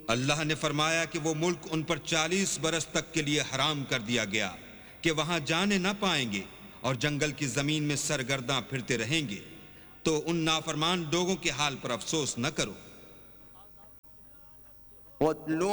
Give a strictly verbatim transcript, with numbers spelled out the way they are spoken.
अल्लाह ने फरमाया कि वो मुल्क उन पर चालीस बरस तक के लिए हराम कर दिया गया कि वहां जाने न पाएंगे और जंगल की जमीन में सरगर्दां फिरते रहेंगे। तो उन नाफरमान लोगों के हाल पर अफसोस न करो।